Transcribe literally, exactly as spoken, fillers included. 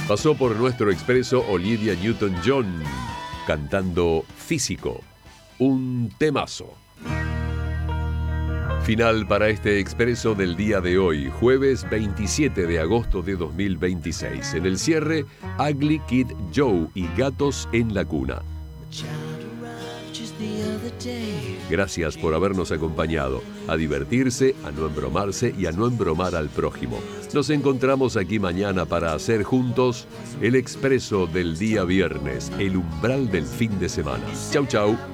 Pasó por nuestro expreso Olivia Newton-John cantando Físico, un temazo. Final para este expreso del día de hoy, jueves veintisiete de agosto de dos mil veintiséis. En el cierre, Ugly Kid Joe y Gatos en la Cuna. Gracias por habernos acompañado, a divertirse, a no embromarse y a no embromar al prójimo. Nos encontramos aquí mañana para hacer juntos el expreso del día viernes, el umbral del fin de semana. Chau, chau.